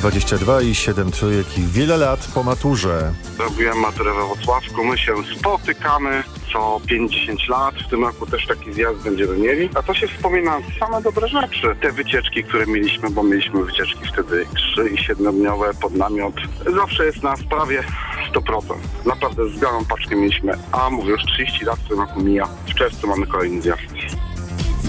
22 i 7 trójek i wiele lat po maturze. Robiłem maturę we Wrocławku, my się spotykamy co 50 lat, w tym roku też taki zjazd będziemy mieli, a to się wspomina same dobre rzeczy. Te wycieczki, które mieliśmy, bo mieliśmy wycieczki wtedy 3- i 7-dniowe pod namiot, zawsze jest nas prawie 100%. Naprawdę z białą paczkę mieliśmy, a mówię, już 30 lat w tym roku mija, w czerwcu mamy kolejny zjazd.